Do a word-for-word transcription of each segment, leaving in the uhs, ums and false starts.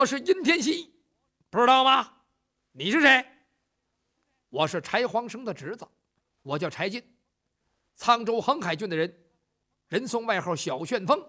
我是殷天锡，不知道吗？你是谁？我是柴皇生的侄子，我叫柴进，沧州横海郡的人，人送外号小旋风。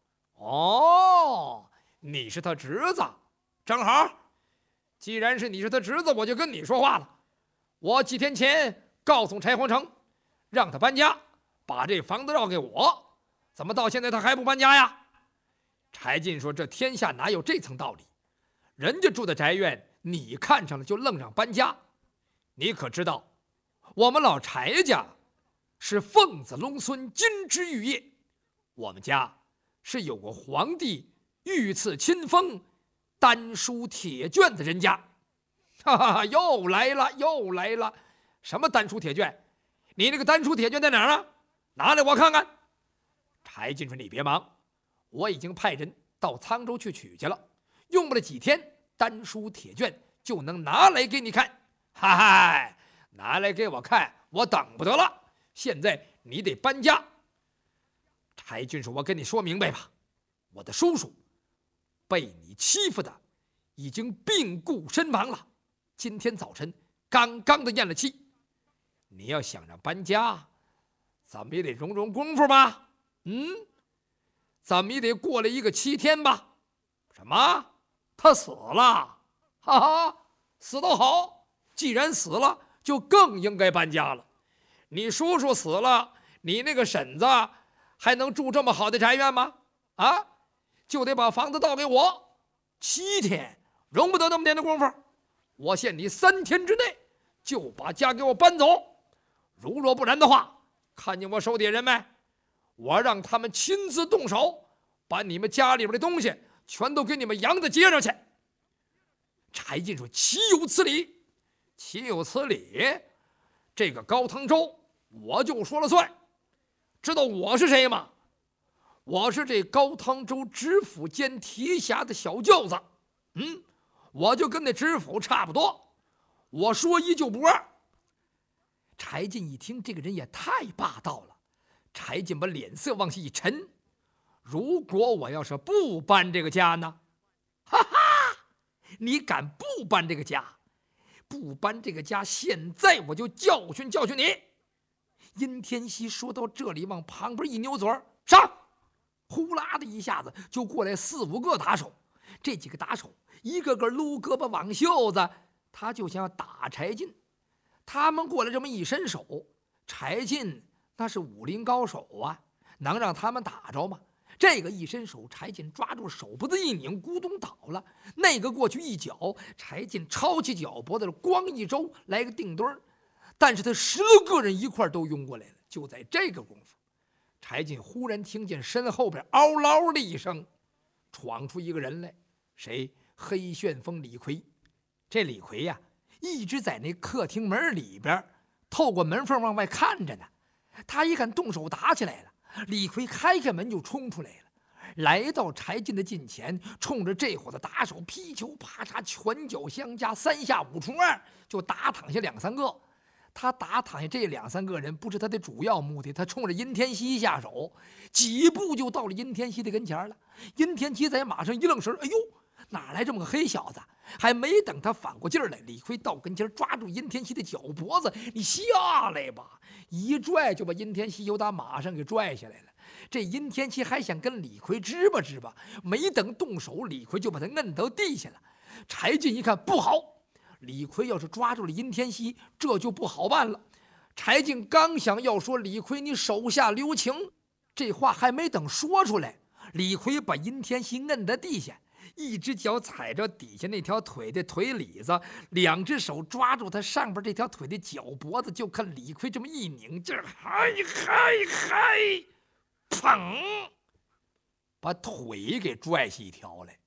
哦，你是他侄子，正好。既然是你是他侄子，我就跟你说话了。我几天前告诉柴皇城，让他搬家，把这房子让给我，怎么到现在他还不搬家呀？柴进说：“这天下哪有这层道理？人家住的宅院，你看上了就愣让搬家。你可知道，我们老柴家是凤子龙孙，金枝玉叶。我们家是有过皇帝御赐亲封丹书铁卷的人家。”哈哈，又来了，又来了！什么丹书铁卷？你那个丹书铁卷在哪儿啊？拿来我看看。柴进说：“你别忙，我已经派人到沧州去取去了，用不了几天，丹书铁卷就能拿来给你看。哈哈，拿来给我看，我等不得了。现在你得搬家。”柴进说：“我跟你说明白吧，我的叔叔被你欺负的已经病故身亡了，今天早晨刚刚的咽了气。你要想让搬家，怎么也得容容功夫吧？嗯，怎么也得过了一个七天吧？什么？他死了？哈哈，死得好！既然死了，就更应该搬家了。你叔叔死了，你那个婶子还能住这么好的宅院吗？啊，就得把房子倒给我。七天容不得那么点的功夫，我限你三天之内就把家给我搬走。如若不然的话，看见我手底下人没？我让他们亲自动手，把你们家里边的东西全都给你们扬到街上去。柴进说：“岂有此理！岂有此理！这个高腾州我就说了算。知道我是谁吗？我是这高腾州知府兼提辖的小舅子。嗯，我就跟那知府差不多，我说一就不二。”柴进一听，这个人也太霸道了。柴进把脸色往下一沉，如果我要是不搬这个家呢？哈哈，你敢不搬这个家？不搬这个家，现在我就教训教训你。殷天锡说到这里，往旁边一扭嘴儿，上！呼啦的一下子就过来四五个打手。这几个打手一个个撸胳膊挽袖子，他就想要打柴进。他们过来这么一伸手，柴进那是武林高手啊，能让他们打着吗？这个一伸手，柴进抓住手脖子一拧，咕咚倒了。那个过去一脚，柴进抄起脚脖子，咣一周来个定墩儿。但是他十个人一块都拥过来了。就在这个功夫，柴进忽然听见身后边嗷嗷的一声，闯出一个人来。谁？黑旋风李逵。这李逵呀、啊，一直在那客厅门里边透过门缝往外看着呢。他一看动手打起来了，李逵开开门就冲出来了，来到柴进的近前，冲着这伙的打手劈球啪嚓，拳脚相加，三下五除二就打躺下两三个。他打躺下这两三个人不是他的主要目的，他冲着殷天锡下手，几步就到了殷天锡的跟前了。殷天锡在马上一愣神，哎呦，哪来这么个黑小子？还没等他反过劲儿来，李逵到跟前抓住殷天锡的脚脖子，你下来吧！一拽就把殷天锡由打马上给拽下来了。这殷天锡还想跟李逵支吧支吧，没等动手，李逵就把他摁到地下了。柴进一看不好，李逵要是抓住了殷天锡，这就不好办了。柴进刚想要说李逵你手下留情，这话还没等说出来，李逵把殷天锡摁在地下，一只脚踩着底下那条腿的腿里子，两只手抓住他上边这条腿的脚脖子，就看李逵这么一拧劲儿，嗨嗨嗨，砰，把腿给拽下一条来。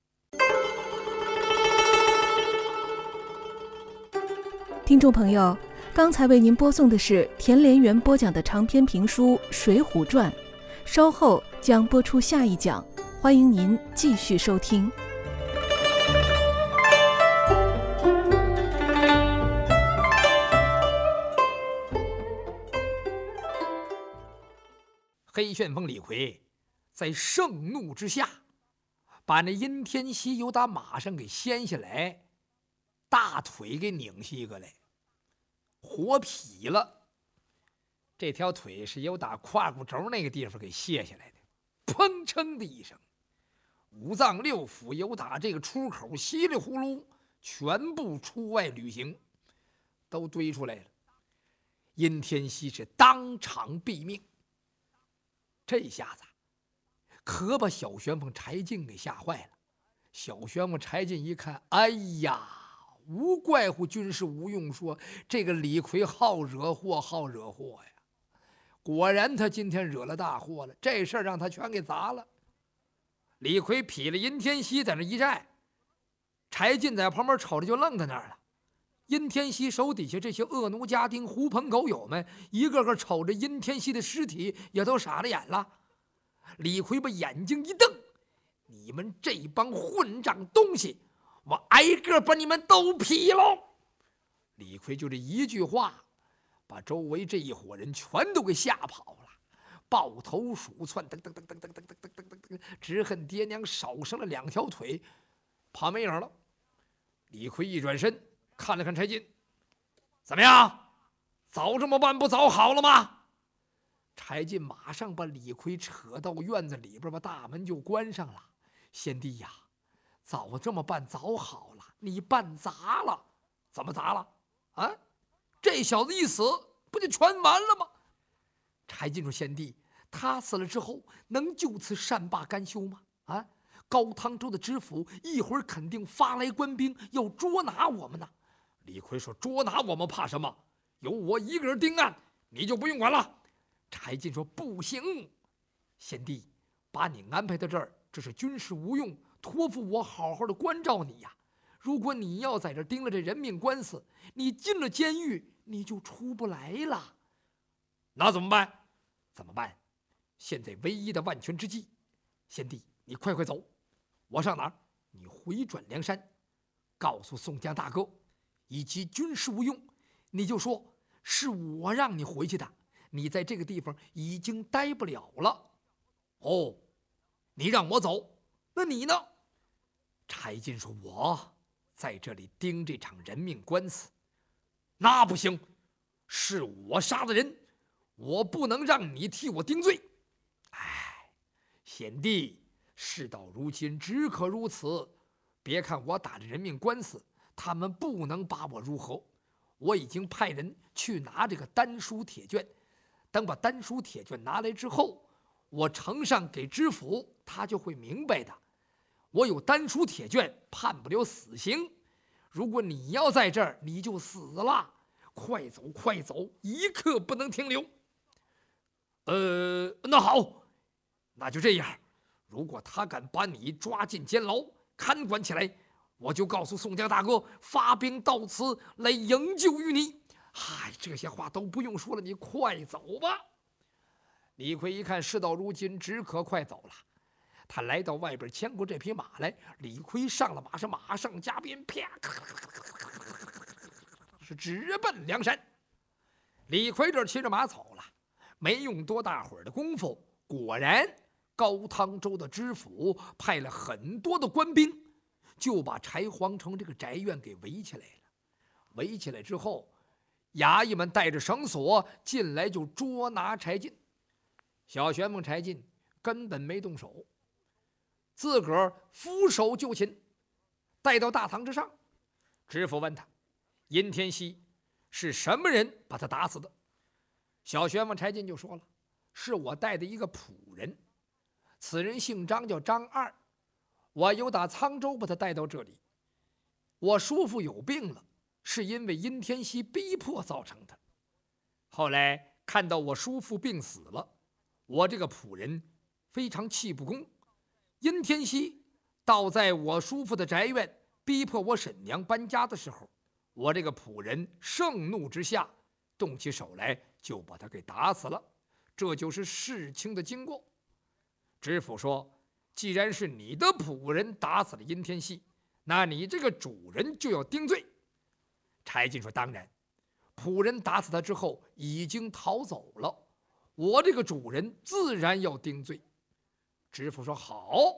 听众朋友，刚才为您播送的是田连元播讲的长篇评书《水浒传》，稍后将播出下一讲，欢迎您继续收听。 黑旋风李逵在盛怒之下， 把那殷天锡由打马上给掀下来，大腿给拧下一个来，活劈了。这条腿是由打胯骨轴那个地方给卸下来的，砰哧的一声，五脏六腑由打这个出口稀里呼噜全部出外旅行，都堆出来了。殷天锡是当场毙命。这下子可把小旋风柴进给吓坏了。小旋风柴进一看，哎呀，无怪乎军师吴用说这个李逵好惹祸，好惹祸呀！果然他今天惹了大祸了，这事儿让他全给砸了。李逵劈了殷天锡在那一站，柴进在旁边瞅着就愣在那儿了。殷天锡手底下这些恶奴家丁、狐朋狗友们，一个个瞅着殷天锡的尸体，也都傻了眼了。李逵把眼睛一瞪：“你们这帮混账东西，我挨个把你们都劈喽！”李逵就这一句话，把周围这一伙人全都给吓跑了，抱头鼠窜，噔噔噔噔噔噔噔噔噔噔，只恨爹娘少生了两条腿，跑没影了。李逵一转身看了看柴进，怎么样？早这么办不早好了吗？柴进马上把李逵扯到院子里边，把大门就关上了。贤弟呀，早这么办早好了，你办砸了。怎么砸了？啊，这小子一死，不就全完了吗？柴进说：“贤弟，他死了之后，能就此善罢甘休吗？啊，高汤州的知府一会儿肯定发来官兵要捉拿我们呢。”李逵说：“捉拿我们怕什么？有我一个人盯案，你就不用管了。”柴进说：“不行，贤弟，把你安排到这儿，这是军师吴用托付我好好的关照你呀。如果你要在这盯了这人命官司，你进了监狱，你就出不来了。那怎么办？怎么办？现在唯一的万全之计，贤弟，你快快走。我上哪儿？你回转梁山，告诉宋江大哥以及军师吴用，你就说是我让你回去的。你在这个地方已经待不了了。”哦，你让我走，那你呢？柴进说：“我在这里盯这场人命官司。”那不行，是我杀的人，我不能让你替我定罪。哎，贤弟，事到如今只可如此。别看我打着人命官司，他们不能把我如何。我已经派人去拿这个丹书铁卷，等把丹书铁卷拿来之后，我呈上给知府，他就会明白的。我有丹书铁卷，判不了死刑。如果你要在这儿，你就死了。快走，快走，一刻不能停留。呃，那好，那就这样。如果他敢把你抓进监牢，看管起来，我就告诉宋江大哥，发兵到此来营救于你。嗨，这些话都不用说了，你快走吧。李逵一看事到如今，只可快走了。他来到外边牵过这匹马来，李逵上了马，是马上加鞭，啪，是直奔梁山。李逵这骑着马走了，没用多大会儿的功夫，果然高汤州的知府派了很多的官兵，就把柴皇城这个宅院给围起来了。围起来之后，衙役们带着绳索进来就捉拿柴进。小旋风柴进根本没动手，自个儿俯首就擒，带到大堂之上。知府问他：“殷天锡是什么人把他打死的？”小旋风柴进就说了：“是我带的一个仆人，此人姓张，叫张二。我由打沧州把他带到这里。我叔父有病了，是因为殷天锡逼迫造成的。后来看到我叔父病死了，我这个仆人非常气不公。殷天锡倒在我叔父的宅院逼迫我婶娘搬家的时候，我这个仆人盛怒之下动起手来，就把他给打死了。这就是事情的经过。”知府说：“既然是你的仆人打死了殷天锡，那你这个主人就要定罪。”柴进说：“当然，仆人打死他之后已经逃走了，我这个主人自然要定罪。”知府说：“好，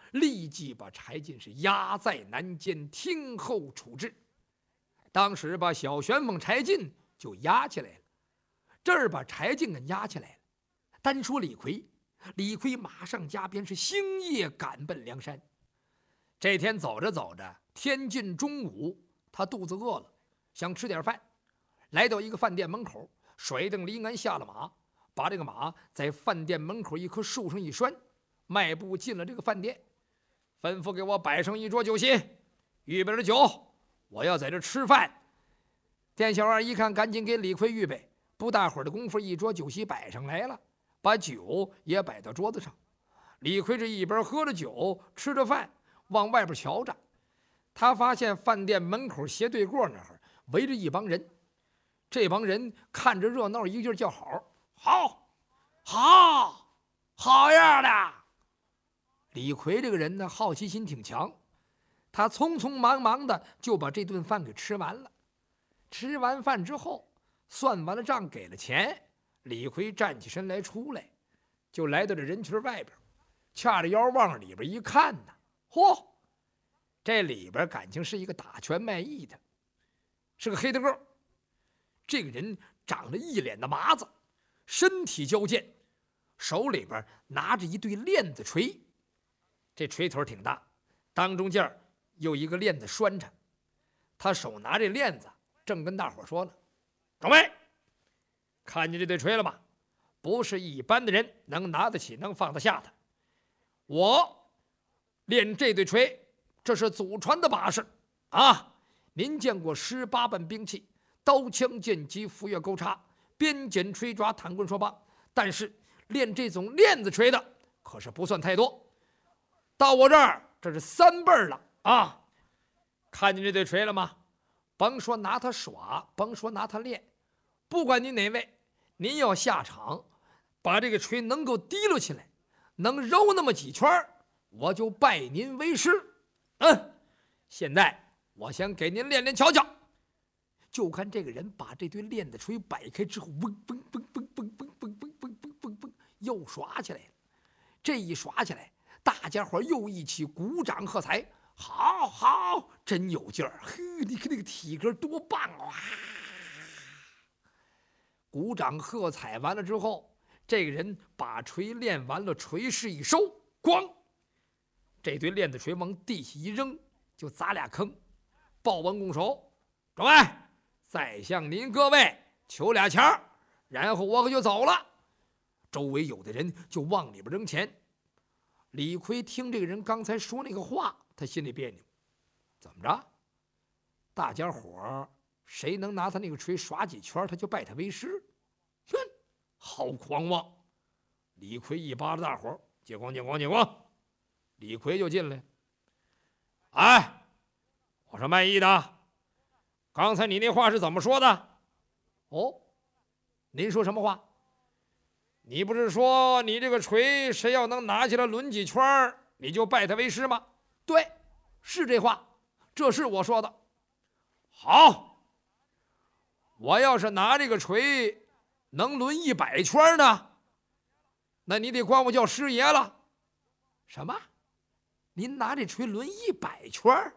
立即把柴进是押在南监听候处置。当时把小旋风柴进就押起来了，这儿把柴进给押起来了。单说李逵，李逵马上加鞭，是星夜赶奔梁山。这天走着走着，天近中午，他肚子饿了，想吃点饭，来到一个饭店门口，甩蹬离鞍下了马，把这个马在饭店门口一棵树上一拴，迈步进了这个饭店，吩咐给我摆上一桌酒席，预备了酒，我要在这吃饭。店小二一看，赶紧给李逵预备，不大会儿的功夫，一桌酒席摆上来了，把酒也摆到桌子上。李逵这一边喝着酒，吃着饭，往外边瞧着，他发现饭店门口斜对过那儿围着一帮人，这帮人看着热闹，一个劲儿叫好，好，好，好样的！李逵这个人呢，好奇心挺强，他匆匆忙忙的就把这顿饭给吃完了。吃完饭之后，算完了账，给了钱，李逵站起身来，出来，就来到这人群外边，掐着腰往里边一看呢，嚯，这里边感情是一个打拳卖艺的，是个黑大个。这个人长了一脸的麻子，身体矫健，手里边拿着一对链子锤，这锤头挺大，当中间有一个链子拴着，他手拿这链子，正跟大伙说呢：“众位，看见这对锤了吗？不是一般的人能拿得起，能放得下的。我练这对锤，这是祖传的把式啊！您见过十八般兵器，刀枪剑戟斧钺钩叉，鞭锏锤抓弹棍槊棒，但是练这种链子锤的可是不算太多。到我这儿，这是三辈儿了啊！看见这对锤了吗？甭说拿它耍，甭说拿它练，不管您哪位，您要下场，把这个锤能够提溜起来，能揉那么几圈，我就拜您为师。嗯，现在我先给您练练瞧瞧。就看这个人把这堆链子锤摆开之后，嗡嗡嗡嗡嗡嗡嗡嗡嗡嗡嗡，又耍起来了。这一耍起来，大家伙又一起鼓掌喝彩。好好，真有劲儿！呵，你看那个体格多棒啊！鼓掌喝彩完了之后，这个人把锤练完了，锤势一收，咣，这堆链子锤往地下一扔，就砸俩坑。报完拱手，众位，再向您各位求俩钱儿，然后我可就走了。周围有的人就往里边扔钱。李逵听这个人刚才说那个话，他心里别扭，怎么着？大家伙谁能拿他那个锤耍几圈，他就拜他为师？哼，好狂妄！李逵一巴掌大伙，借光借光借光！李逵就进来，哎，我说卖艺的，刚才你那话是怎么说的？哦，您说什么话？你不是说你这个锤谁要能拿起来抡几圈，你就拜他为师吗？对，是这话，这是我说的。好，我要是拿这个锤能抡一百圈呢，那你得管我叫师爷了。什么？您拿这锤抡一百圈？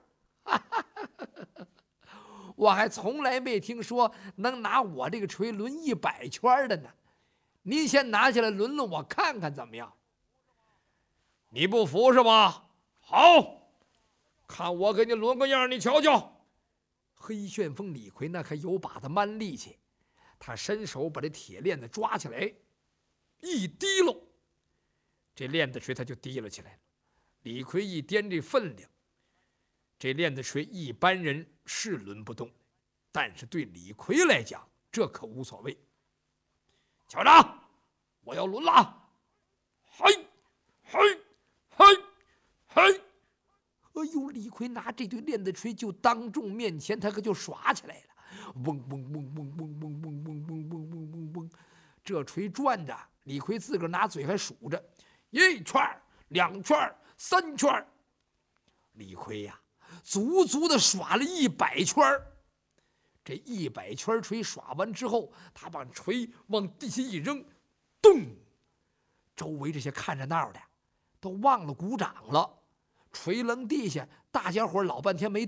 我还从来没听说能拿我这个锤抡一百圈的呢。您先拿起来抡抡我看看怎么样？你不服是吧？好，看我给你抡个样，你瞧瞧。黑旋风李逵那可有把子蛮力气，他伸手把这铁链子抓起来，一提溜，这链子锤他就提了起来了。李逵一掂这分量，这链子锤一般人是抡不动，但是对李逵来讲，这可无所谓。瞧着，我要抡了！嘿，嘿，嘿，嘿！哎呦，李逵拿这对链子锤就当众面前，他可就耍起来了，嗡嗡嗡嗡嗡嗡嗡嗡嗡嗡嗡嗡嗡，这锤转着，李逵自个儿拿嘴还数着，一圈、两圈、三圈。李逵呀，足足的耍了一百圈。这一百圈锤耍完之后，他把锤往地下一扔，咚！周围这些看热闹的都忘了鼓掌了。 垂愣地下，大家伙老半天没